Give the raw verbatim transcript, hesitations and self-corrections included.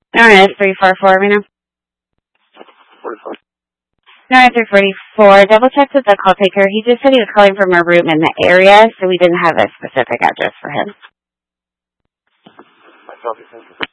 Alright, three four four, right now. forty-four. Alright, three forty-four. Double checked with the call taker. He just said he was calling from a room in the area, so we didn't have a specific address for him. Myself, you think?